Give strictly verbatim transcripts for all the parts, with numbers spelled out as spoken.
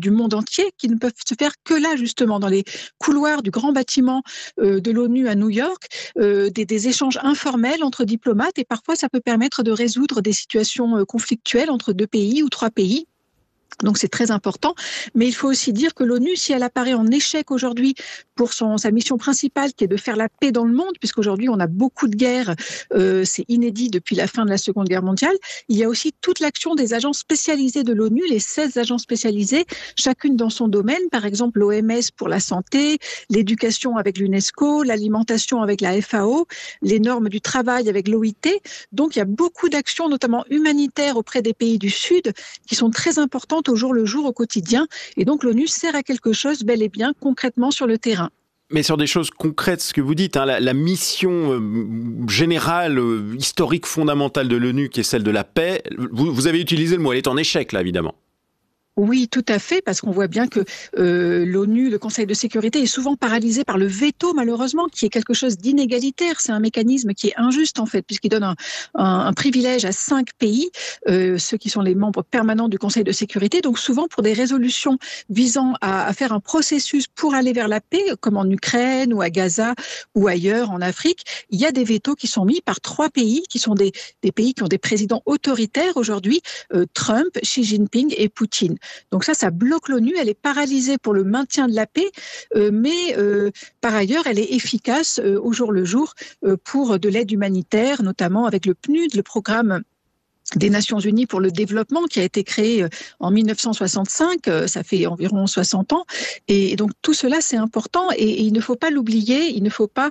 du monde entier, qui ne peuvent se faire que là, justement, dans les couloirs du grand bâtiment euh, de l'ONU à New York, euh, des, des échanges informels entre diplomates, et parfois ça peut permettre de résoudre des situations euh, conflictuelles entre deux pays ou trois pays. Donc c'est très important, mais il faut aussi dire que l'ONU, si elle apparaît en échec aujourd'hui pour son, sa mission principale qui est de faire la paix dans le monde, puisqu'aujourd'hui on a beaucoup de guerres, euh, c'est inédit depuis la fin de la Seconde Guerre mondiale, il y a aussi toute l'action des agences spécialisées de l'ONU, les seize agences spécialisées, chacune dans son domaine, par exemple l'O M S pour la santé, l'éducation avec l'UNESCO, l'alimentation avec la F A O, les normes du travail avec l'O I T. Donc il y a beaucoup d'actions, notamment humanitaires auprès des pays du Sud, qui sont très importantes au jour le jour, au quotidien. Et donc l'ONU sert à quelque chose bel et bien concrètement sur le terrain. Mais sur des choses concrètes, ce que vous dites, hein, la, la mission euh, générale, euh, historique, fondamentale de l'ONU, qui est celle de la paix, vous, vous avez utilisé le mot, elle est en échec là, évidemment. Oui, tout à fait, parce qu'on voit bien que euh, l'ONU, le Conseil de sécurité, est souvent paralysé par le veto, malheureusement, qui est quelque chose d'inégalitaire. C'est un mécanisme qui est injuste, en fait, puisqu'il donne un, un, un privilège à cinq pays, euh, ceux qui sont les membres permanents du Conseil de sécurité. Donc souvent, pour des résolutions visant à, à faire un processus pour aller vers la paix, comme en Ukraine ou à Gaza ou ailleurs en Afrique, il y a des vétos qui sont mis par trois pays, qui sont des, des pays qui ont des présidents autoritaires aujourd'hui, euh, Trump, Xi Jinping et Poutine. Donc ça, ça bloque l'ONU, elle est paralysée pour le maintien de la paix, euh, mais euh, par ailleurs, elle est efficace euh, au jour le jour euh, pour de l'aide humanitaire, notamment avec le P N U D, le programme des Nations Unies pour le développement, qui a été créé en mille neuf cent soixante-cinq, ça fait environ soixante ans, et donc tout cela c'est important, et, et il ne faut pas l'oublier, il ne faut pas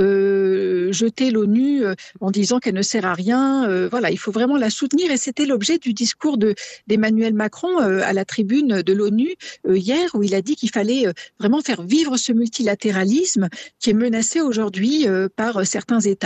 euh, jeter l'ONU en disant qu'elle ne sert à rien, euh, voilà, il faut vraiment la soutenir, et c'était l'objet du discours de, d'Emmanuel Macron euh, à la tribune de l'ONU euh, hier, où il a dit qu'il fallait euh, vraiment faire vivre ce multilatéralisme qui est menacé aujourd'hui euh, par certains États.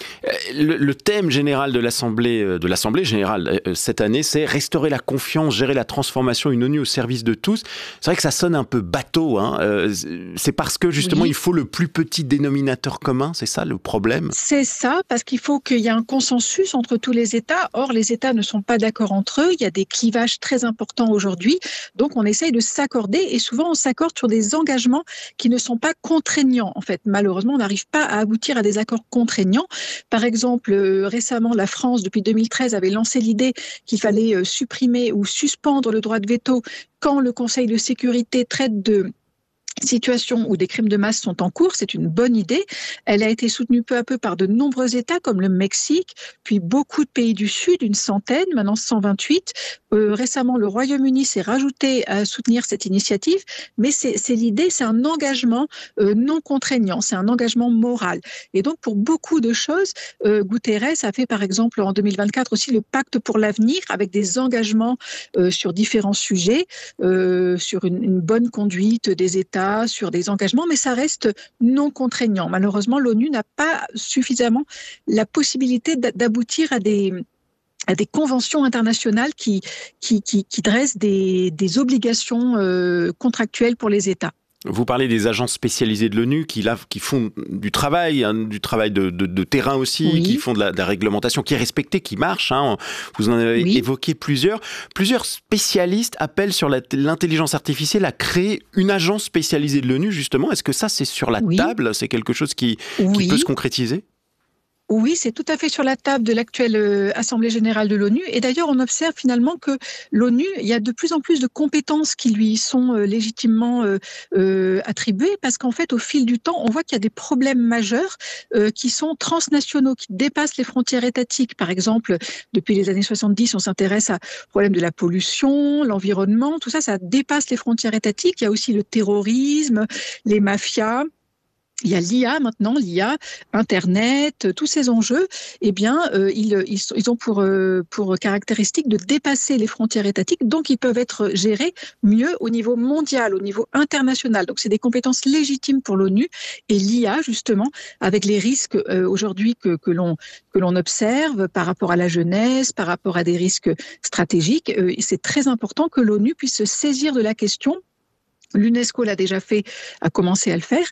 Le, le thème général de l'Assemblée, de l'Assemblée générale euh, cette année, c'est restaurer la confiance, gérer la transformation, une ONU au service de tous. C'est vrai que ça sonne un peu bateau, hein. Euh, c'est parce que justement oui. il faut le plus petit dénominateur commun, c'est ça le problème? C'est ça, parce qu'il faut qu'il y ait un consensus entre tous les États. Or, les États ne sont pas d'accord entre eux. Il y a des clivages très importants aujourd'hui. Donc, on essaye de s'accorder, et souvent on s'accorde sur des engagements qui ne sont pas contraignants. En fait, malheureusement, on n'arrive pas à aboutir à des accords contraignants. Par exemple, euh, récemment, la France, depuis deux mille treize, avait lancé l'idée qu'il fallait euh, supprimer ou suspendre le droit de veto quand le Conseil de sécurité traite de situations où des crimes de masse sont en cours. C'est une bonne idée. Elle a été soutenue peu à peu par de nombreux États comme le Mexique, puis beaucoup de pays du Sud, une centaine, maintenant cent vingt-huit. Euh, récemment, le Royaume-Uni s'est rajouté à soutenir cette initiative, mais c'est, c'est l'idée, c'est un engagement euh, non contraignant, c'est un engagement moral. Et donc, pour beaucoup de choses, euh, Guterres a fait par exemple en deux mille vingt-quatre aussi le pacte pour l'avenir avec des engagements euh, sur différents sujets, euh, sur une, une bonne conduite des États, sur des engagements, mais ça reste non contraignant. Malheureusement, l'ONU n'a pas suffisamment la possibilité d'aboutir à des à des conventions internationales qui, qui, qui, qui dressent des, des obligations euh, contractuelles pour les États. Vous parlez des agences spécialisées de l'ONU qui, là, qui font du travail, hein, du travail de, de, de terrain aussi, oui. qui font de la, de la réglementation qui est respectée, qui marche. Hein. Vous en avez oui. évoqué plusieurs. Plusieurs spécialistes appellent sur la, l'intelligence artificielle à créer une agence spécialisée de l'ONU, justement. Est-ce que ça, c'est sur la oui. table? C'est quelque chose qui, oui. qui peut se concrétiser? Oui, c'est tout à fait sur la table de l'actuelle euh, Assemblée générale de l'ONU. Et d'ailleurs, on observe finalement que l'ONU, il y a de plus en plus de compétences qui lui sont euh, légitimement euh, euh, attribuées, parce qu'en fait, au fil du temps, on voit qu'il y a des problèmes majeurs euh, qui sont transnationaux, qui dépassent les frontières étatiques. Par exemple, depuis les années soixante-dix, on s'intéresse à problème de la pollution, l'environnement, tout ça, ça dépasse les frontières étatiques. Il y a aussi le terrorisme, les mafias. Il y a l'I A maintenant, l'I A, Internet, tous ces enjeux, eh bien, euh, ils, ils, ils ont pour, euh, pour caractéristique de dépasser les frontières étatiques, donc ils peuvent être gérés mieux au niveau mondial, au niveau international. Donc c'est des compétences légitimes pour l'ONU, et l'I A, justement, avec les risques euh, aujourd'hui que, que, l'on, que l'on observe par rapport à la jeunesse, par rapport à des risques stratégiques, euh, c'est très important que l'ONU puisse se saisir de la question. L'UNESCO l'a déjà fait, a commencé à le faire,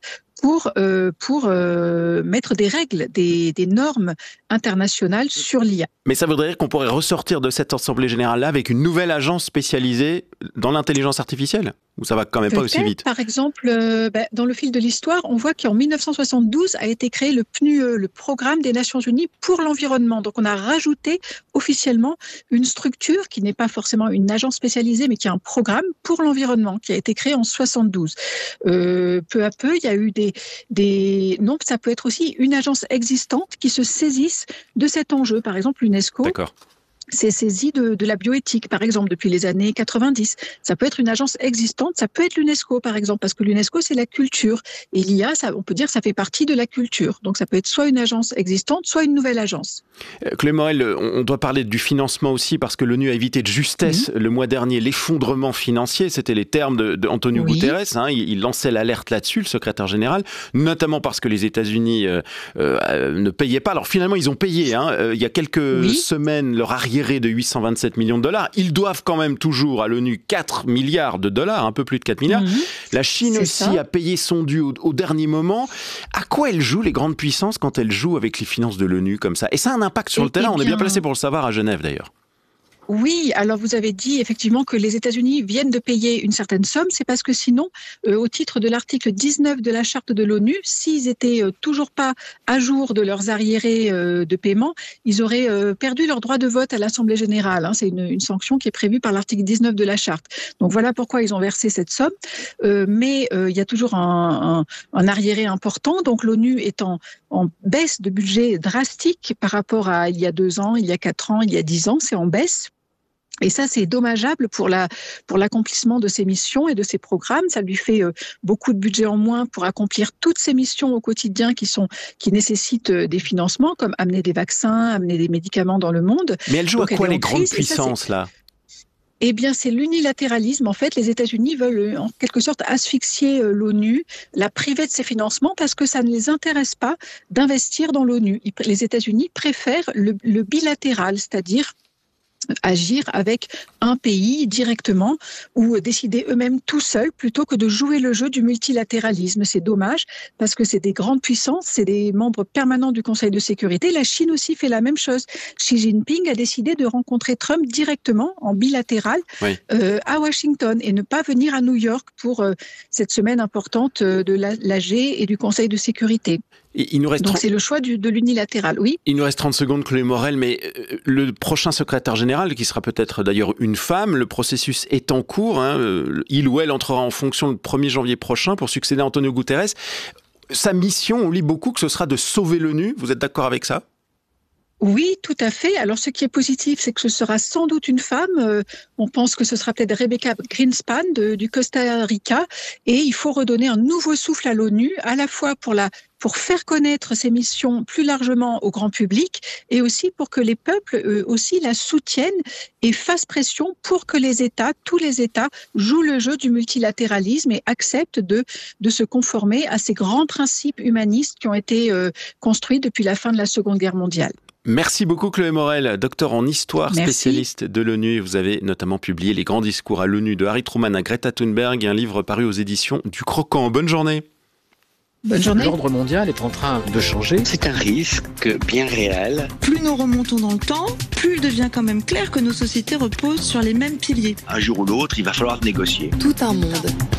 pour, euh, pour euh, mettre des règles, des, des normes internationales sur l'I A. Mais ça voudrait dire qu'on pourrait ressortir de cette Assemblée Générale-là avec une nouvelle agence spécialisée dans l'intelligence artificielle ? Ou ça va quand même pas aussi vite ? Par exemple, euh, bah, dans le fil de l'histoire, on voit qu'en mille neuf cent soixante-douze a été créé le P N U E, le Programme des Nations Unies pour l'environnement. Donc on a rajouté officiellement une structure qui n'est pas forcément une agence spécialisée, mais qui est un programme pour l'environnement qui a été créé en soixante-douze. Euh, peu à peu, il y a eu des, des... Non, ça peut être aussi une agence existante qui se saisisse de cet enjeu. Par exemple, l'UNESCO. D'accord. C'est saisi de, de la bioéthique, par exemple, depuis les années quatre-vingt-dix. Ça peut être une agence existante, ça peut être l'UNESCO, par exemple, parce que l'UNESCO, c'est la culture. Et l'I A, ça, on peut dire que ça fait partie de la culture. Donc, ça peut être soit une agence existante, soit une nouvelle agence. Chloé Morel, on doit parler du financement aussi, parce que l'ONU a évité de justesse mmh. le mois dernier l'effondrement financier. C'était les termes d'Antonio oui. Guterres. Hein, il, il lançait l'alerte là-dessus, le secrétaire général, notamment parce que les États-Unis euh, euh, ne payaient pas. Alors, finalement, ils ont payé. Hein. Euh, il y a quelques oui. semaines, leur arriéré de huit cent vingt-sept millions de dollars. Ils doivent quand même toujours à l'ONU quatre milliards de dollars, un peu plus de quatre milliards. Mmh. La Chine aussi ça. a payé son dû au, au dernier moment. À quoi elles jouent, les grandes puissances, quand elles jouent avec les finances de l'ONU comme ça ? Et ça a un impact sur et le terrain. On bien... est bien placé pour le savoir à Genève, d'ailleurs. Oui, alors vous avez dit effectivement que les États-Unis viennent de payer une certaine somme. C'est parce que sinon, euh, au titre de l'article dix-neuf de la charte de l'ONU, s'ils étaient euh, toujours pas à jour de leurs arriérés euh, de paiement, ils auraient euh, perdu leur droit de vote à l'Assemblée générale. Hein. C'est une, une sanction qui est prévue par l'article dix-neuf de la charte. Donc voilà pourquoi ils ont versé cette somme. Euh, mais euh, il y a toujours un, un, un arriéré important. Donc l'ONU est en, en baisse de budget drastique par rapport à il y a deux ans, il y a quatre ans, il y a dix ans. C'est en baisse. Et ça, c'est dommageable pour la pour l'accomplissement de ses missions et de ses programmes. Ça lui fait euh, beaucoup de budget en moins pour accomplir toutes ces missions au quotidien qui sont qui nécessitent euh, des financements, comme amener des vaccins, amener des médicaments dans le monde. Mais elle joue Donc, à quoi les grandes ça, puissances là ? Eh bien, c'est l'unilatéralisme. En fait, les États-Unis veulent en quelque sorte asphyxier l'ONU, la priver de ses financements parce que ça ne les intéresse pas d'investir dans l'ONU. Les États-Unis préfèrent le, le bilatéral, c'est-à-dire agir avec un pays directement ou décider eux-mêmes tout seuls plutôt que de jouer le jeu du multilatéralisme. C'est dommage parce que c'est des grandes puissances, c'est des membres permanents du Conseil de sécurité. La Chine aussi fait la même chose. Xi Jinping a décidé de rencontrer Trump directement en bilatéral oui. euh, à Washington et ne pas venir à New York pour euh, cette semaine importante de l'A G et du Conseil de sécurité. Et il nous reste Donc trente... c'est le choix du, de l'unilatéral, oui. Il nous reste trente secondes, Chloé Morel, mais le prochain secrétaire général, qui sera peut-être d'ailleurs une femme, le processus est en cours. Hein, il ou elle entrera en fonction le premier janvier prochain pour succéder à Antonio Guterres. Sa mission, on lit beaucoup que ce sera de sauver l'ONU. Vous êtes d'accord avec ça ? Oui, tout à fait. Alors, ce qui est positif, c'est que ce sera sans doute une femme. Euh, on pense que ce sera peut-être Rebecca Greenspan de, du Costa Rica. Et il faut redonner un nouveau souffle à l'ONU, à la fois pour la pour faire connaître ses missions plus largement au grand public et aussi pour que les peuples eux aussi la soutiennent et fassent pression pour que les États, tous les États, jouent le jeu du multilatéralisme et acceptent de, de se conformer à ces grands principes humanistes qui ont été euh, construits depuis la fin de la Seconde Guerre mondiale. Merci beaucoup Chloé Morel, docteur en histoire, Merci. Spécialiste de l'ONU. Vous avez notamment publié Les grands discours à l'ONU de Harry Truman à Greta Thunberg, un livre paru aux éditions du Croquant. Bonne journée. Bonne journée. L'ordre mondial est en train de changer. C'est un risque bien réel. Plus nous remontons dans le temps, plus il devient quand même clair que nos sociétés reposent sur les mêmes piliers. Un jour ou l'autre, il va falloir négocier. Tout un monde.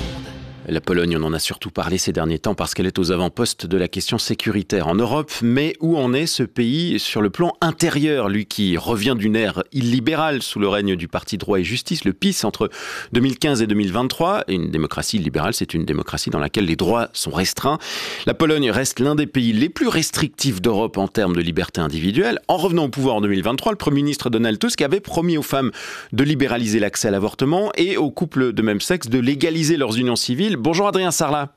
La Pologne, on en a surtout parlé ces derniers temps parce qu'elle est aux avant-postes de la question sécuritaire en Europe. Mais où en est ce pays sur le plan intérieur, lui qui revient d'une ère illibérale sous le règne du parti Droit et Justice, le P I S, entre deux mille quinze et deux mille vingt-trois. Et une démocratie libérale, c'est une démocratie dans laquelle les droits sont restreints. La Pologne reste l'un des pays les plus restrictifs d'Europe en termes de liberté individuelle. En revenant au pouvoir en deux mille vingt-trois, le Premier ministre Donald Tusk avait promis aux femmes de libéraliser l'accès à l'avortement et aux couples de même sexe de légaliser leurs unions civiles. Bonjour Adrien Sarlat.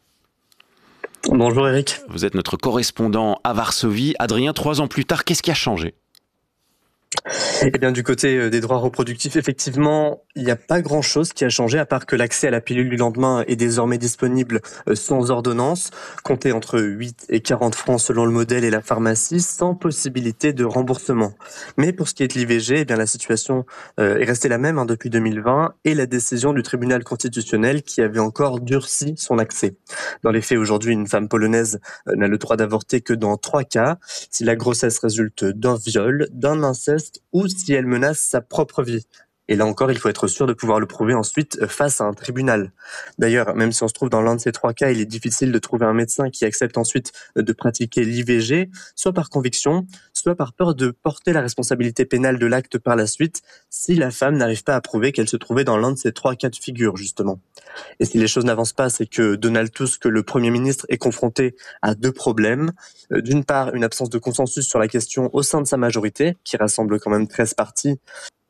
Bonjour Eric. Vous êtes notre correspondant à Varsovie. Adrien, trois ans plus tard, qu'est-ce qui a changé ? Eh bien, du côté des droits reproductifs, effectivement, il n'y a pas grand-chose qui a changé, à part que l'accès à la pilule du lendemain est désormais disponible sans ordonnance, compté entre huit et quarante francs selon le modèle et la pharmacie, sans possibilité de remboursement. Mais pour ce qui est de l'I V G, eh bien, la situation est restée la même hein, depuis deux mille vingt et la décision du tribunal constitutionnel qui avait encore durci son accès. Dans les faits, aujourd'hui, une femme polonaise n'a le droit d'avorter que dans trois cas, si la grossesse résulte d'un viol, d'un inceste, ou si elle menace sa propre vie. Et là encore, il faut être sûr de pouvoir le prouver ensuite face à un tribunal. D'ailleurs, même si on se trouve dans l'un de ces trois cas, il est difficile de trouver un médecin qui accepte ensuite de pratiquer l'I V G, soit par conviction, soit par peur de porter la responsabilité pénale de l'acte par la suite, si la femme n'arrive pas à prouver qu'elle se trouvait dans l'un de ces trois cas de figure, justement. Et si les choses n'avancent pas, c'est que Donald Tusk, le Premier ministre, est confronté à deux problèmes. D'une part, une absence de consensus sur la question au sein de sa majorité, qui rassemble quand même treize partis.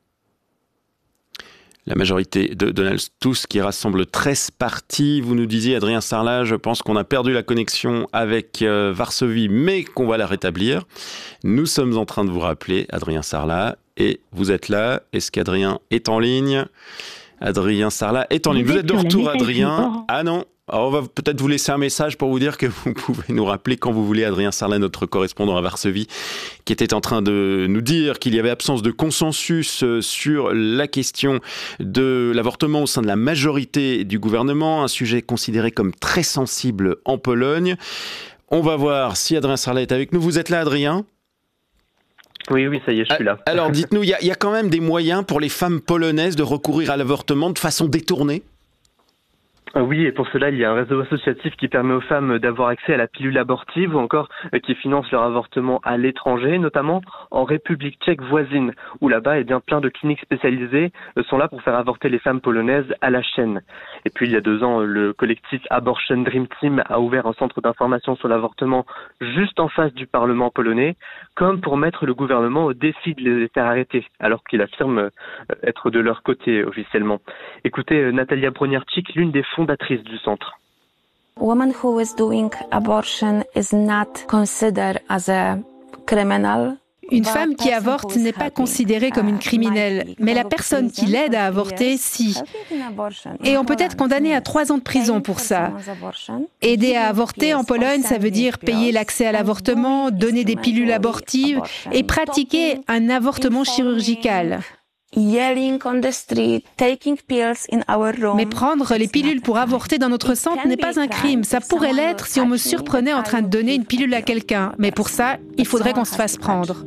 La majorité de Donald Tusk qui rassemble treize partis. Vous nous disiez, Adrien Sarlat, je pense qu'on a perdu la connexion avec euh, Varsovie, mais qu'on va la rétablir. Nous sommes en train de vous rappeler, Adrien Sarlat, et vous êtes là. Est-ce qu'Adrien est en ligne ? Adrien Sarlat est en ligne. Vous êtes de retour, Adrien ? Ah non ? Alors on va peut-être vous laisser un message pour vous dire que vous pouvez nous rappeler quand vous voulez. Adrien Sarlat, notre correspondant à Varsovie, qui était en train de nous dire qu'il y avait absence de consensus sur la question de l'avortement au sein de la majorité du gouvernement, un sujet considéré comme très sensible en Pologne. On va voir si Adrien Sarlat est avec nous. Vous êtes là, Adrien ? Oui, oui, ça y est, je suis là. Alors dites-nous, il y, y a quand même des moyens pour les femmes polonaises de recourir à l'avortement de façon détournée ? Oui, et pour cela, il y a un réseau associatif qui permet aux femmes d'avoir accès à la pilule abortive ou encore qui finance leur avortement à l'étranger, notamment en République tchèque voisine, où là-bas, eh bien, plein de cliniques spécialisées sont là pour faire avorter les femmes polonaises à la chaîne. Et puis, il y a deux ans, le collectif Abortion Dream Team a ouvert un centre d'information sur l'avortement juste en face du Parlement polonais, comme pour mettre le gouvernement au défi de les faire arrêter, alors qu'il affirme être de leur côté officiellement. Écoutez, Natalia Broniarczyk, l'une des fondatrice du centre. Woman who is doing abortion is not considered as a criminal. Une femme qui avorte n'est pas considérée comme une criminelle, mais la personne qui l'aide à avorter, si. Et on peut être condamné à trois ans de prison pour ça. Aider à avorter en Pologne, ça veut dire payer l'accès à l'avortement, donner des pilules abortives et pratiquer un avortement chirurgical. Yelling on the street, taking pills in our room. Mais prendre les pilules pour avorter dans notre centre n'est pas un crime. Ça pourrait l'être si on me surprenait en train de donner une pilule à quelqu'un. Mais pour ça, il faudrait qu'on se fasse prendre.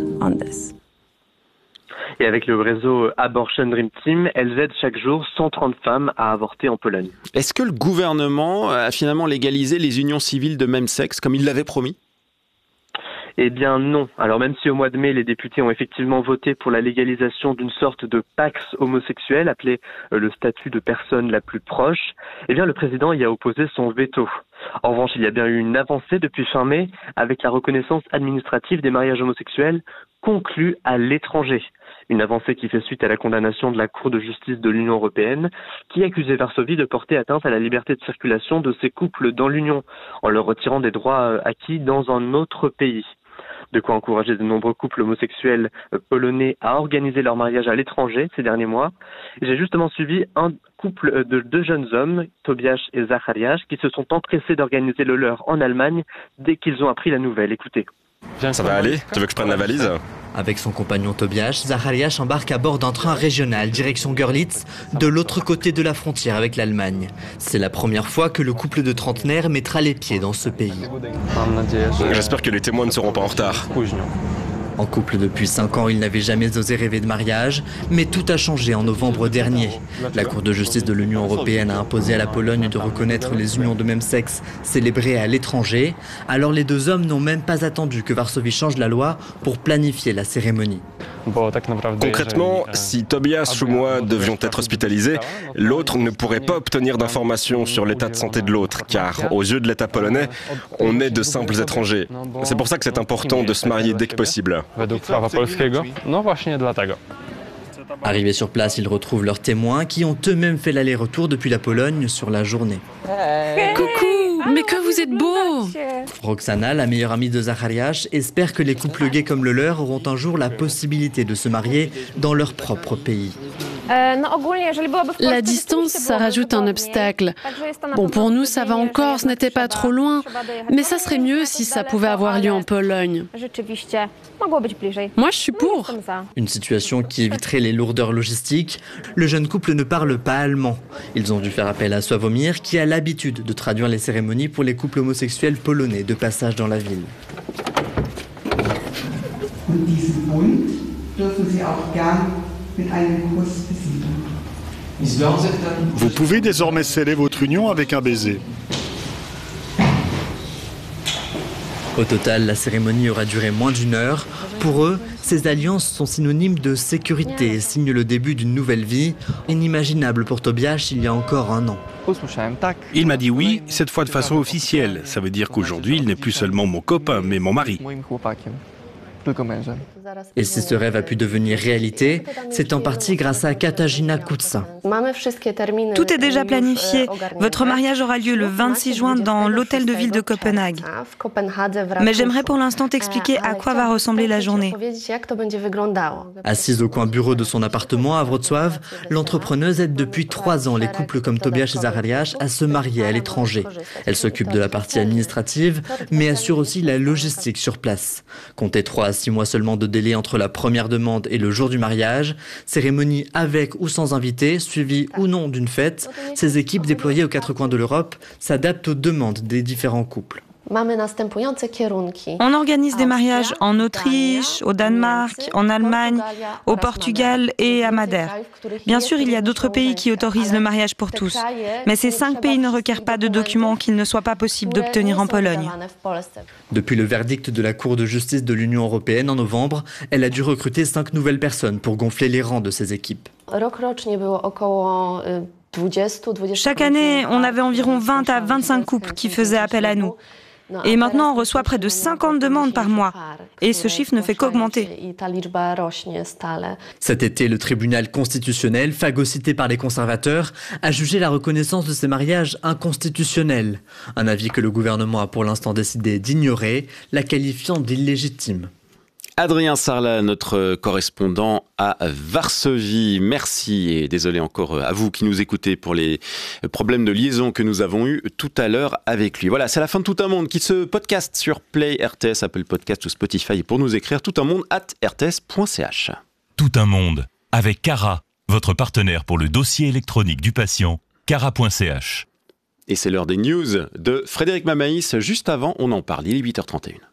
Et avec le réseau Abortion Dream Team, elles aident chaque jour cent trente femmes à avorter en Pologne. Est-ce que le gouvernement a finalement légalisé les unions civiles de même sexe, comme il l'avait promis ? Eh bien non. Alors même si au mois de mai, les députés ont effectivement voté pour la légalisation d'une sorte de pax homosexuel, appelé le statut de personne la plus proche, eh bien le président y a opposé son veto. En revanche, il y a bien eu une avancée depuis fin mai avec la reconnaissance administrative des mariages homosexuels conclus à l'étranger. Une avancée qui fait suite à la condamnation de la Cour de justice de l'Union européenne qui accusait Varsovie de porter atteinte à la liberté de circulation de ces couples dans l'Union en leur retirant des droits acquis dans un autre pays. De quoi encourager de nombreux couples homosexuels polonais à organiser leur mariage à l'étranger ces derniers mois. J'ai justement suivi un couple de deux jeunes hommes, Tobiasz et Zachariasz, qui se sont empressés d'organiser le leur en Allemagne dès qu'ils ont appris la nouvelle. Écoutez. Ça va aller ? Tu veux que je prenne la valise ? Avec son compagnon Tobiasz, Zachariasz embarque à bord d'un train régional direction Görlitz, de l'autre côté de la frontière avec l'Allemagne. C'est la première fois que le couple de trentenaires mettra les pieds dans ce pays. J'espère que les témoins ne seront pas en retard. En couple depuis cinq ans, ils n'avaient jamais osé rêver de mariage, mais tout a changé en novembre dernier. La Cour de justice de l'Union européenne a imposé à la Pologne de reconnaître les unions de même sexe célébrées à l'étranger. Alors les deux hommes n'ont même pas attendu que Varsovie change la loi pour planifier la cérémonie. Concrètement, si Tobiasz ou moi devions être hospitalisés, l'autre ne pourrait pas obtenir d'informations sur l'état de santé de l'autre, car aux yeux de l'État polonais, on est de simples étrangers. C'est pour ça que c'est important de se marier dès que possible. Arrivés sur place, ils retrouvent leurs témoins qui ont eux-mêmes fait l'aller-retour depuis la Pologne sur la journée. Coucou! mais que vous êtes beau! Roxana, la meilleure amie de Zacharias, espère que les couples gays comme le leur auront un jour la possibilité de se marier dans leur propre pays. La distance, ça rajoute un obstacle. Bon, pour nous, ça va encore, ce n'était pas trop loin, mais ça serait mieux si ça pouvait avoir lieu en Pologne. Moi, je suis pour. Une situation qui éviterait les lourdeurs logistiques. Le jeune couple ne parle pas allemand. Ils ont dû faire appel à Sławomir, qui a l'habitude de traduire les cérémonies pour les couples homosexuels polonais de passage dans la ville. Vous pouvez désormais sceller votre union avec un baiser. Au total, la cérémonie aura duré moins d'une heure. Pour eux, ces alliances sont synonymes de sécurité et signent le début d'une nouvelle vie, inimaginable pour Tobiasz il y a encore un an. Il m'a dit oui, cette fois de façon officielle. Ça veut dire qu'aujourd'hui, il n'est plus seulement mon copain, mais mon mari. Et si ce rêve a pu devenir réalité, c'est en partie grâce à Katarzyna Kutsa. Tout est déjà planifié. Votre mariage aura lieu le vingt-six juin dans l'hôtel de ville de Copenhague. Mais j'aimerais pour l'instant t'expliquer à quoi va ressembler la journée. Assise au coin bureau de son appartement à Wrocław, l'entrepreneuse aide depuis trois ans les couples comme Tobiasz et Zacharias à se marier à l'étranger. Elle s'occupe de la partie administrative, mais assure aussi la logistique sur place. Comptez trois à six mois seulement de délai entre la première demande et le jour du mariage, cérémonie avec ou sans invité, suivie ou non d'une fête, ces équipes déployées aux quatre coins de l'Europe s'adaptent aux demandes des différents couples. On organise des mariages en Autriche, au Danemark, en Allemagne, au Portugal et à Madère. Bien sûr, il y a d'autres pays qui autorisent le mariage pour tous, mais ces cinq pays ne requièrent pas de documents qu'il ne soit pas possible d'obtenir en Pologne. Depuis le verdict de la Cour de justice de l'Union européenne en novembre, elle a dû recruter cinq nouvelles personnes pour gonfler les rangs de ses équipes. Chaque année, on avait environ vingt à vingt-cinq couples qui faisaient appel à nous. Et maintenant, on reçoit près de cinquante demandes par mois. Et ce chiffre ne fait qu'augmenter. Cet été, le tribunal constitutionnel, phagocyté par les conservateurs, a jugé la reconnaissance de ces mariages inconstitutionnels. Un avis que le gouvernement a pour l'instant décidé d'ignorer, la qualifiant d'illégitime. Adrien Sarlat, notre correspondant à Varsovie. Merci et désolé encore à vous qui nous écoutez pour les problèmes de liaison que nous avons eus tout à l'heure avec lui. Voilà, c'est la fin de Tout un monde qui se podcast sur Play R T S, Apple Podcast ou Spotify. Et pour nous écrire, tout un monde arobase r t s point c h. Tout un monde avec Cara, votre partenaire pour le dossier électronique du patient, cara point c h. Et c'est l'heure des news de Frédéric Mamaïs. Juste avant, on en parle. Il est huit heures trente et une.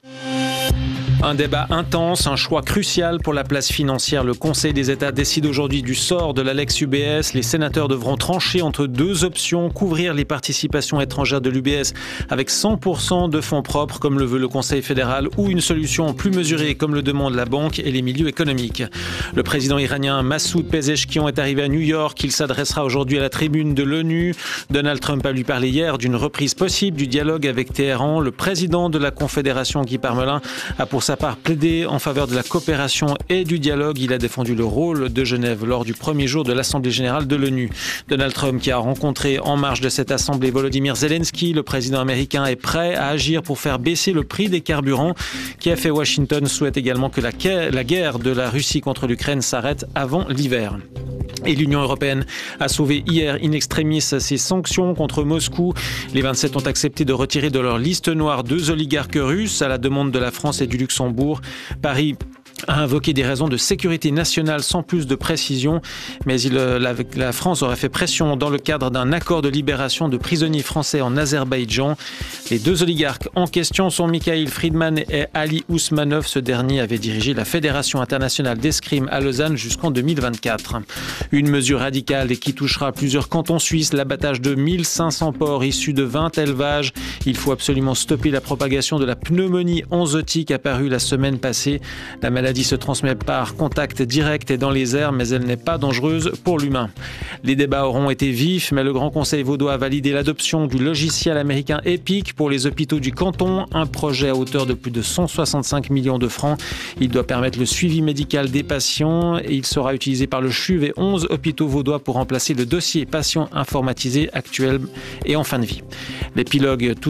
Un débat intense, un choix crucial pour la place financière. Le Conseil des États décide aujourd'hui du sort de l'Alex U B S. Les sénateurs devront trancher entre deux options, couvrir les participations étrangères de l'U B S avec cent pour cent de fonds propres, comme le veut le Conseil fédéral, ou une solution plus mesurée, comme le demandent la banque et les milieux économiques. Le président iranien Massoud Pezeshkian est arrivé à New York. Il s'adressera aujourd'hui à la tribune de l'ONU. Donald Trump a lui parlé hier d'une reprise possible du dialogue avec Téhéran. Le président de la Confédération, Guy Parmelin, a pour sa part plaidé en faveur de la coopération et du dialogue. Il a défendu le rôle de Genève lors du premier jour de l'Assemblée générale de l'ONU. Donald Trump, qui a rencontré en marge de cette assemblée Volodymyr Zelensky, le président américain, est prêt à agir pour faire baisser le prix des carburants. Kiev et Washington souhaitent également que la, la guerre de la Russie contre l'Ukraine s'arrête avant l'hiver. Et l'Union européenne a sauvé hier in extremis ses sanctions contre Moscou. Les vingt-sept ont accepté de retirer de leur liste noire deux oligarques russes à la demande de la France et du Luxembourg. Paris a invoqué des raisons de sécurité nationale sans plus de précision, mais il, la, la France aurait fait pression dans le cadre d'un accord de libération de prisonniers français en Azerbaïdjan. Les deux oligarques en question sont Mikhail Friedman et Ali Ousmanov. Ce dernier avait dirigé la Fédération internationale d'escrime à Lausanne jusqu'en deux mille vingt-quatre. Une mesure radicale et qui touchera plusieurs cantons suisses, l'abattage de mille cinq cents porcs issus de vingt élevages. Il faut absolument stopper la propagation de la pneumonie enzootique apparue la semaine passée. La maladie La maladie se transmet par contact direct et dans les airs, mais elle n'est pas dangereuse pour l'humain. Les débats auront été vifs, mais le Grand Conseil vaudois a validé l'adoption du logiciel américain Epic pour les hôpitaux du canton, un projet à hauteur de plus de cent soixante-cinq millions de francs. Il doit permettre le suivi médical des patients et il sera utilisé par le C H U V et onze hôpitaux vaudois pour remplacer le dossier patient informatisé actuel et en fin de vie. L'épilogue Tout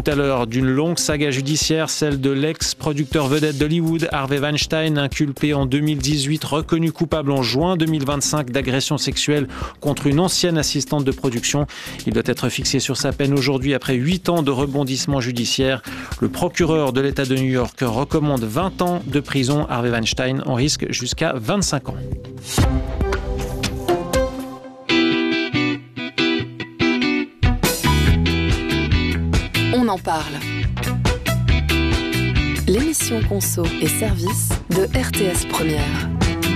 à l'heure d'une longue saga judiciaire, celle de l'ex-producteur vedette d'Hollywood, Harvey Weinstein, inculpé en deux mille dix-huit, reconnu coupable en juin deux mille vingt-cinq d'agression sexuelle contre une ancienne assistante de production. Il doit être fixé sur sa peine aujourd'hui après huit ans de rebondissement judiciaire. Le procureur de l'État de New York recommande vingt ans de prison. Harvey Weinstein en risque jusqu'à vingt-cinq ans. On en parle. L'émission Conso et Services de R T S Première.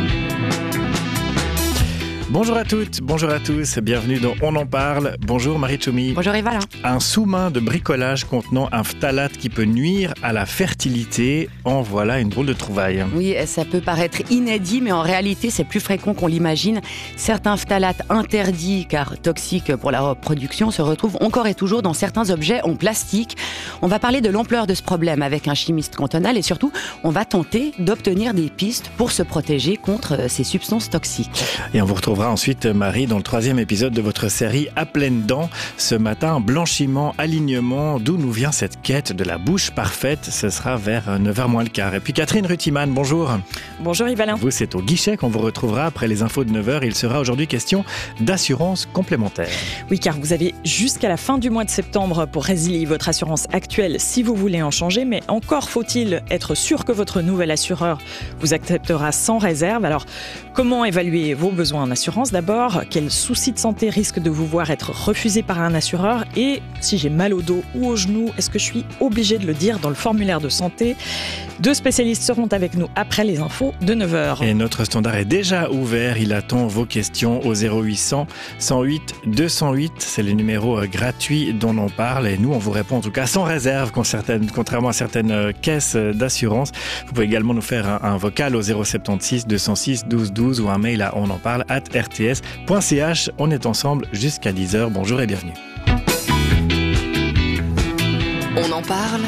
Bonjour à toutes, bonjour à tous, bienvenue dans On en parle. Bonjour Marie Tchoumi. Bonjour Yval. Un sous-main de bricolage contenant un phtalate qui peut nuire à la fertilité, en voilà une drôle de trouvaille. Oui, ça peut paraître inédit, mais en réalité c'est plus fréquent qu'on l'imagine. Certains phtalates interdits car toxiques pour la reproduction se retrouvent encore et toujours dans certains objets en plastique. On va parler de l'ampleur de ce problème avec un chimiste cantonal et surtout on va tenter d'obtenir des pistes pour se protéger contre ces substances toxiques. Et on vous retrouvera ensuite, Marie, dans le troisième épisode de votre série À pleines dents. Ce matin, blanchiment, alignement, d'où nous vient cette quête de la bouche parfaite? Ce sera vers neuf heures moins le quart. Et puis Catherine Rutiman, bonjour. Bonjour Yvalin. Vous, c'est au guichet qu'on vous retrouvera après les infos de neuf heures. Il sera aujourd'hui question d'assurance complémentaire. Oui, car vous avez jusqu'à la fin du mois de septembre pour résilier votre assurance actuelle si vous voulez en changer. Mais encore faut-il être sûr que votre nouvel assureur vous acceptera sans réserve. Alors, comment évaluer vos besoins en assurance? D'abord, quels soucis de santé risquent de vous voir être refusés par un assureur? Et si j'ai mal au dos ou au genou, est-ce que je suis obligée de le dire dans le formulaire de santé? Deux spécialistes seront avec nous après les infos de neuf heures. Et notre standard est déjà ouvert. Il attend vos questions au zéro huit cent, cent huit, deux cent huit. C'est le numéro gratuit dont on parle. Et nous, on vous répond en tout cas sans réserve, contrairement à certaines caisses d'assurance. Vous pouvez également nous faire un, un vocal au zéro sept six, deux zéro six, douze douze ou un mail à onenparle arobase r t s point c h. On est ensemble jusqu'à dix heures. Bonjour et bienvenue. On en parle.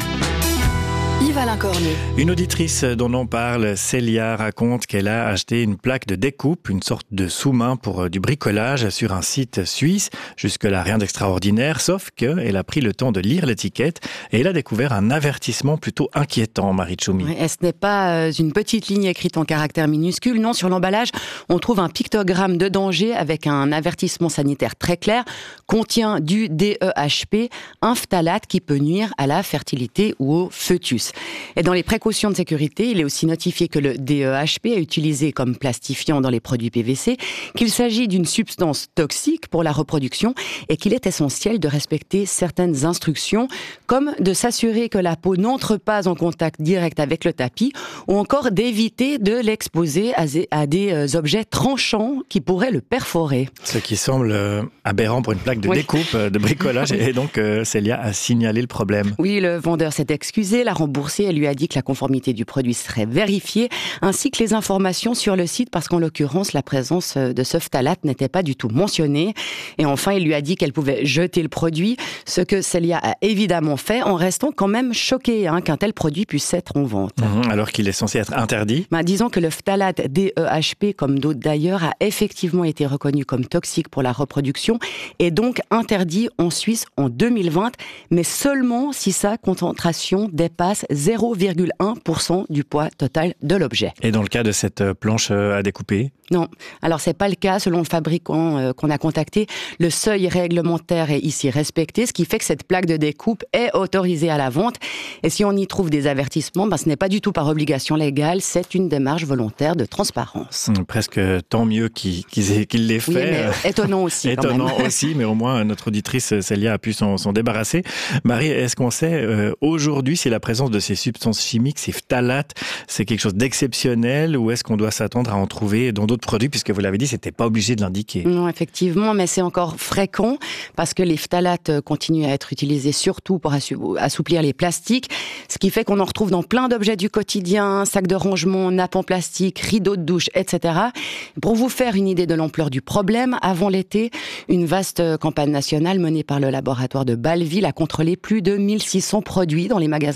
Yvalin Cornu. Une auditrice dont on parle, Célia, raconte qu'elle a acheté une plaque de découpe, une sorte de sous-main pour du bricolage sur un site suisse. Jusque-là, rien d'extraordinaire, sauf qu'elle a pris le temps de lire l'étiquette et elle a découvert un avertissement plutôt inquiétant, Marie Tchoumi. Oui, ce n'est pas une petite ligne écrite en caractères minuscules. Non, sur l'emballage, on trouve un pictogramme de danger avec un avertissement sanitaire très clair. Contient du D E H P, un phtalate qui peut nuire à la fertilité ou au fœtus. Et dans les précautions de sécurité, il est aussi notifié que le D E H P est utilisé comme plastifiant dans les produits P V C, qu'il s'agit d'une substance toxique pour la reproduction et qu'il est essentiel de respecter certaines instructions, comme de s'assurer que la peau n'entre pas en contact direct avec le tapis, ou encore d'éviter de l'exposer à des objets tranchants qui pourraient le perforer. Ce qui semble aberrant pour une plaque de oui. découpe, de bricolage, et donc Célia a signalé le problème. Oui, le vendeur s'est excusé, l'a remboursé. Elle lui a dit que la conformité du produit serait vérifiée, ainsi que les informations sur le site, parce qu'en l'occurrence, la présence de ce phtalate n'était pas du tout mentionnée. Et enfin, il lui a dit qu'elle pouvait jeter le produit, ce que Célia a évidemment fait, en restant quand même choquée hein, qu'un tel produit puisse être en vente. Mmh, alors qu'il est censé être interdit. Bah, disons que le phtalate D E H P, comme d'autres d'ailleurs, a effectivement été reconnu comme toxique pour la reproduction et donc interdit en Suisse en deux mille vingt, mais seulement si sa concentration dépasse zéro virgule un pour cent du poids total de l'objet. Et dans le cas de cette planche à découper ? Non. Alors, c'est pas le cas. Selon le fabricant euh, qu'on a contacté, le seuil réglementaire est ici respecté, ce qui fait que cette plaque de découpe est autorisée à la vente. Et si on y trouve des avertissements, ben, ce n'est pas du tout par obligation légale, c'est une démarche volontaire de transparence. Mmh, presque tant mieux qu'il, qu'il, qu'il l'ait fait. Oui, mais étonnant aussi. étonnant quand même. aussi, mais au moins notre auditrice Célia a pu s'en, s'en débarrasser. Marie, est-ce qu'on sait euh, aujourd'hui si la présence de ces substances chimiques, ces phtalates, c'est quelque chose d'exceptionnel ou est-ce qu'on doit s'attendre à en trouver dans d'autres produits, puisque vous l'avez dit, c'était pas obligé de l'indiquer. Non, effectivement, mais c'est encore fréquent parce que les phtalates continuent à être utilisés surtout pour assouplir les plastiques, ce qui fait qu'on en retrouve dans plein d'objets du quotidien, sacs de rangement, nappes en plastique, rideaux de douche, et cetera. Pour vous faire une idée de l'ampleur du problème, avant l'été, une vaste campagne nationale menée par le laboratoire de Bâle-Ville a contrôlé plus de mille six cents produits dans les magasins en Suisse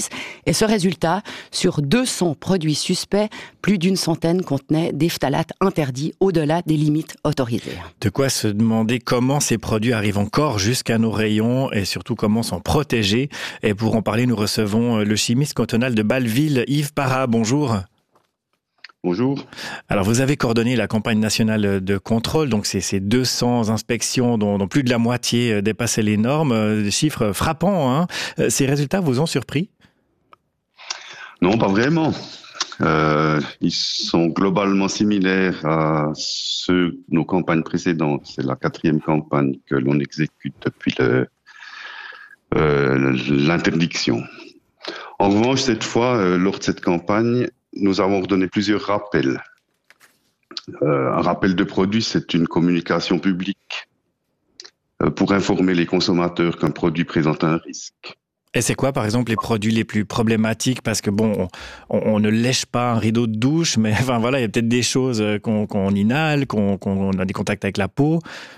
Suisse. Et ce résultat, sur deux cents produits suspects, plus d'une centaine contenaient des phtalates interdits au-delà des limites autorisées. De quoi se demander comment ces produits arrivent encore jusqu'à nos rayons et surtout comment s'en protéger. Et pour en parler, nous recevons le chimiste cantonal de Bâle-Ville, Yves Parra. Bonjour. Bonjour. Alors, vous avez coordonné la campagne nationale de contrôle, donc c'est ces deux cents inspections dont, dont plus de la moitié dépassaient les normes, des chiffres frappants, hein. Ces résultats vous ont surpris ? Non, pas vraiment. Euh, ils sont globalement similaires à ceux de nos campagnes précédentes. C'est la quatrième campagne que l'on exécute depuis le, euh, l'interdiction. En revanche, cette fois, euh, lors de cette campagne, nous avons redonné plusieurs rappels. Euh, un rappel de produit, c'est une communication publique euh, pour informer les consommateurs qu'un produit présente un risque. Et c'est quoi, par exemple, les produits les plus problématiques ? Parce que bon, on, on ne lèche pas un rideau de douche, mais enfin voilà, il y a peut-être des choses qu'on, qu'on inhale, qu'on, qu'on a des contacts avec la peau.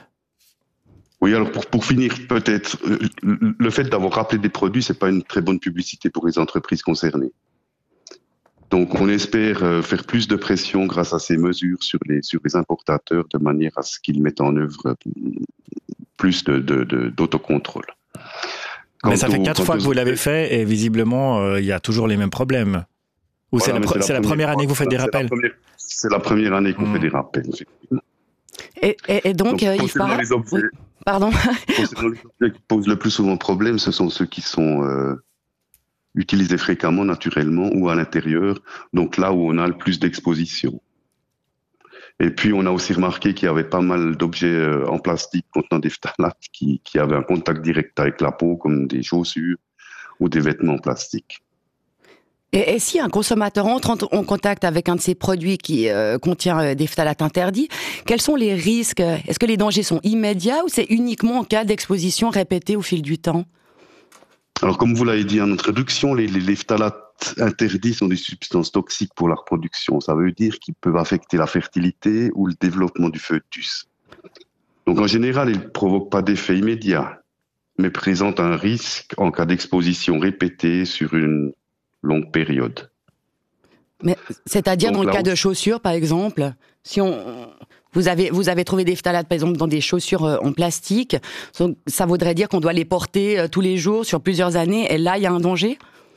Oui, alors pour, pour finir, peut-être, le fait d'avoir rappelé des produits, c'est pas une très bonne publicité pour les entreprises concernées. Donc, on espère faire plus de pression grâce à ces mesures sur les, sur les importateurs de manière à ce qu'ils mettent en œuvre plus de, de, de, d'autocontrôle. Quant mais ça fait au, quatre fois que vous l'avez fait et visiblement, euh, il y a toujours les mêmes problèmes. Ou voilà, c'est, la, pre- c'est, la, c'est la première année que vous faites des rappels ? C'est la première, c'est la première année qu'on mmh. fait des rappels, effectivement. Et, et, et donc, donc euh, Yves Parra... les objets, oui. Pardon. Les objets qui posent le plus souvent problème, ce sont ceux qui sont... Euh, utilisés fréquemment, naturellement, ou à l'intérieur, donc là où on a le plus d'exposition. Et puis, on a aussi remarqué qu'il y avait pas mal d'objets en plastique contenant des phtalates qui, qui avaient un contact direct avec la peau, comme des chaussures ou des vêtements en plastique. Et, et si un consommateur entre en, en contact avec un de ces produits qui euh, contient des phtalates interdits, quels sont les risques ? Est-ce que les dangers sont immédiats ou c'est uniquement en cas d'exposition répétée au fil du temps ? Alors, comme vous l'avez dit en introduction, les, les, les phtalates interdits sont des substances toxiques pour la reproduction. Ça veut dire qu'ils peuvent affecter la fertilité ou le développement du fœtus. Donc, en général, ils ne provoquent pas d'effet immédiat, mais présentent un risque en cas d'exposition répétée sur une longue période. Mais, c'est-à-dire Donc, dans le cas on... de chaussures, par exemple, si on... Vous avez, vous avez trouvé des phtalates, par exemple, dans des chaussures en plastique. Ça voudrait dire qu'on doit les porter tous les jours sur plusieurs années. Et là, il y a un danger ?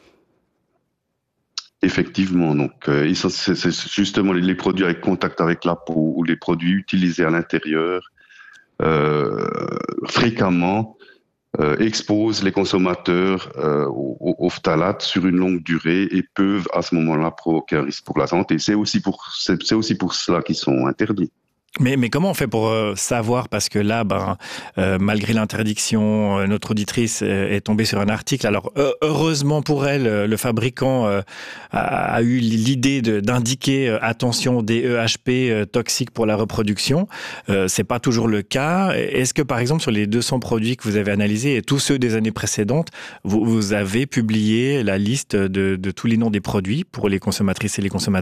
Effectivement. Donc, euh, c'est, c'est justement les, les produits avec contact avec la peau ou les produits utilisés à l'intérieur euh, fréquemment euh, exposent les consommateurs euh, aux, aux phtalates sur une longue durée et peuvent à ce moment-là provoquer un risque pour la santé. C'est aussi pour, c'est, c'est aussi pour cela qu'ils sont interdits. Mais, mais comment on fait pour euh, savoir ? Parce que là, ben, euh, malgré l'interdiction, euh, notre auditrice est tombée sur un article. Alors, euh, heureusement pour elle, euh, le fabricant euh, a, a eu l'idée de, d'indiquer euh, attention des E H P euh, toxiques pour la reproduction. Euh, c'est pas toujours le cas. Est-ce que, par exemple, sur les deux cents produits que vous avez analysés et tous ceux des années précédentes, vous, vous avez publié la liste de, de tous les noms des produits pour les consommatrices et les consommateurs ?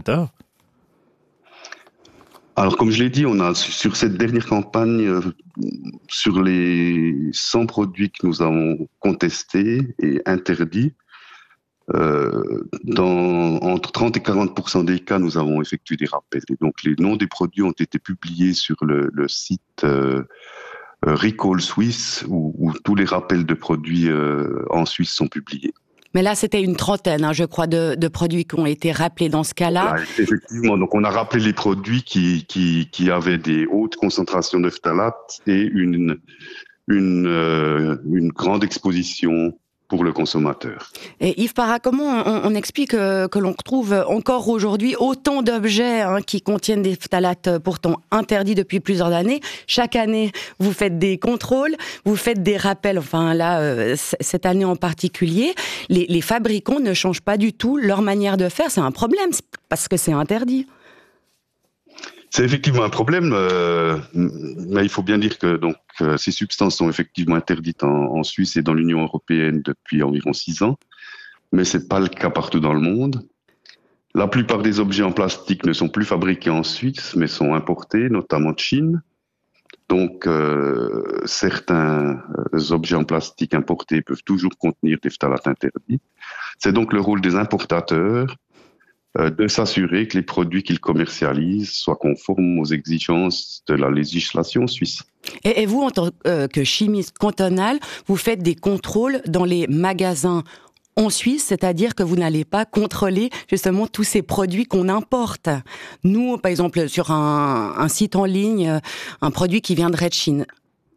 Alors, comme je l'ai dit, on a sur cette dernière campagne, euh, sur les cent produits que nous avons contestés et interdits, euh, dans, entre trente et quarante pour cent des cas, nous avons effectué des rappels. Et donc, les noms des produits ont été publiés sur le, le site euh, Recall Suisse, où, où tous les rappels de produits euh, en Suisse sont publiés. Mais là, c'était une trentaine, hein, je crois, de, de produits qui ont été rappelés dans ce cas-là. Là, effectivement, donc on a rappelé les produits qui, qui, qui avaient des hautes concentrations de phtalates et une, une, euh, une grande exposition pour le consommateur. Et Yves Parra, comment on, on explique que, que l'on retrouve encore aujourd'hui autant d'objets hein, qui contiennent des phtalates pourtant interdits depuis plusieurs années ? Chaque année, vous faites des contrôles, vous faites des rappels, enfin là, euh, cette année en particulier. Les, les fabricants ne changent pas du tout leur manière de faire. C'est un problème parce que c'est interdit. C'est effectivement un problème, euh, mais il faut bien dire que donc euh, ces substances sont effectivement interdites en, en Suisse et dans l'Union européenne depuis environ six ans, mais c'est pas le cas partout dans le monde. La plupart des objets en plastique ne sont plus fabriqués en Suisse, mais sont importés, notamment de Chine. Donc, euh, certains objets en plastique importés peuvent toujours contenir des phtalates interdits. C'est donc le rôle des importateurs euh, de s'assurer que les produits qu'ils commercialisent soient conformes aux exigences de la législation suisse. Et, et vous, en tant euh, que chimiste cantonal, vous faites des contrôles dans les magasins en Suisse, c'est-à-dire que vous n'allez pas contrôler justement tous ces produits qu'on importe. Nous, par exemple, sur un, un site en ligne, un produit qui viendrait de Chine.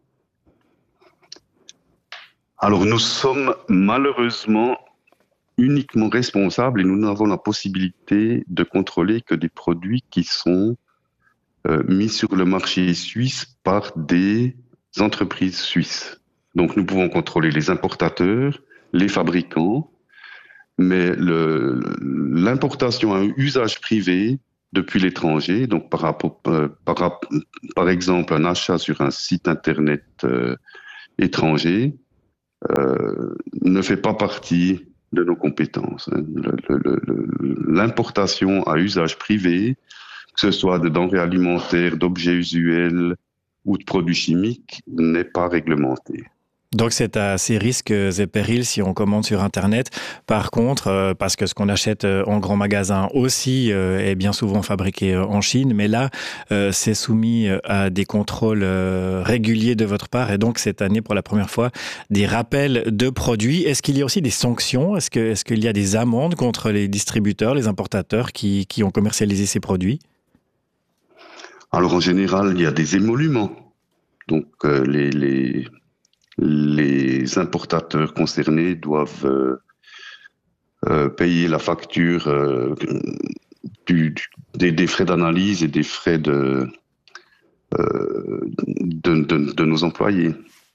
Alors nous sommes malheureusement uniquement responsables et nous n'avons la possibilité de contrôler que des produits qui sont euh, mis sur le marché suisse par des entreprises suisses. Donc nous pouvons contrôler les importateurs, les fabricants, mais le, l'importation à un usage privé depuis l'étranger, donc par, rapport, euh, par, par exemple un achat sur un site internet euh, étranger, euh, ne fait pas partie de nos compétences. Le, le, le, l'importation à usage privé, que ce soit de denrées alimentaires, d'objets usuels ou de produits chimiques, n'est pas réglementée. Donc c'est à ses risques et périls si on commande sur Internet. Par contre, euh, parce que ce qu'on achète en grand magasin aussi euh, est bien souvent fabriqué en Chine, mais là, euh, c'est soumis à des contrôles euh, réguliers de votre part et donc cette année, pour la première fois, des rappels de produits. Est-ce qu'il y a aussi des sanctions ? Est-ce que, est-ce qu'il y a des amendes contre les distributeurs, les importateurs qui, qui ont commercialisé ces produits ? Alors en général, il y a des émoluments. Donc euh, les... les... Les importateurs concernés doivent euh, euh, payer la facture euh, du, du, des, des frais d'analyse et des frais de, euh, de, de, de nos employés.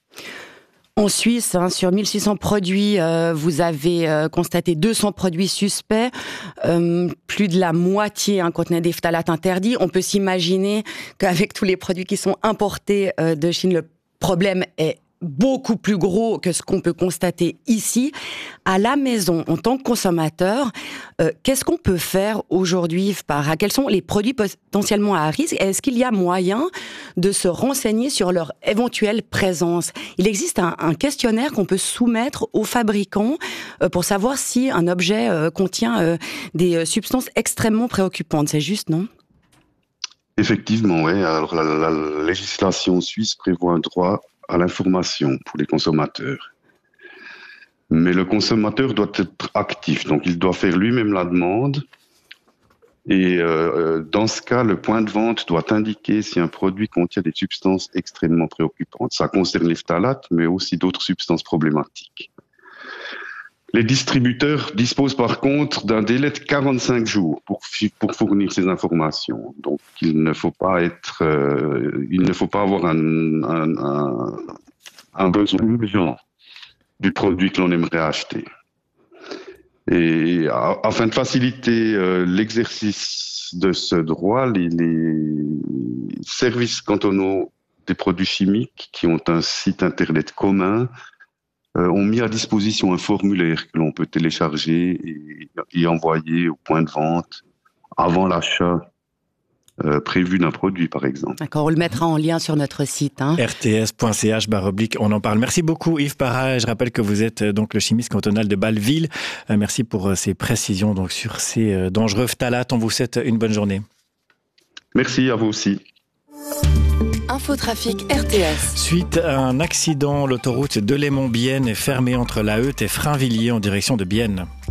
En Suisse, hein, sur mille six cents produits, euh, vous avez euh, constaté deux cents produits suspects. Euh, plus de la moitié hein, contenaient des phtalates interdits. On peut s'imaginer qu'avec tous les produits qui sont importés euh, de Chine, le problème est beaucoup plus gros que ce qu'on peut constater ici. À la maison, en tant que consommateur, euh, qu'est-ce qu'on peut faire aujourd'hui, Farah ? Quels sont les produits potentiellement à risque ? Est-ce qu'il y a moyen de se renseigner sur leur éventuelle présence ? Il existe un, un questionnaire qu'on peut soumettre aux fabricants euh, pour savoir si un objet euh, contient euh, des substances extrêmement préoccupantes. C'est juste, non ? Effectivement, oui. Alors la, la législation suisse prévoit un droit à l'information pour les consommateurs. Mais le consommateur doit être actif, donc il doit faire lui-même la demande. Et euh, dans ce cas, le point de vente doit indiquer si un produit contient des substances extrêmement préoccupantes. Ça concerne les phtalates, mais aussi d'autres substances problématiques. Les distributeurs disposent par contre d'un délai de quarante-cinq jours pour, pour fournir ces informations. Donc, il ne faut pas être, euh, il ne faut pas avoir un, un, un, un besoin urgent du produit que l'on aimerait acheter. Et afin de faciliter euh, l'exercice de ce droit, les, les services cantonaux des produits chimiques qui ont un site internet commun Euh, ont mis à disposition un formulaire que l'on peut télécharger et, et envoyer au point de vente avant l'achat euh, prévu d'un produit, par exemple. D'accord, on le mettra en lien sur notre site. Hein. R T S point C H barre oblique, on en parle. Merci beaucoup Yves Farah. Je rappelle que vous êtes donc le chimiste cantonal de Bâle-Ville. Euh, merci pour ces précisions donc, sur ces euh, dangereux phtalates. On vous souhaite une bonne journée. Merci à vous aussi. Infotrafic R T S. Suite à un accident, l'autoroute Delémont-Bienne est fermée entre La Heute et Frainvilliers en direction de Bienne.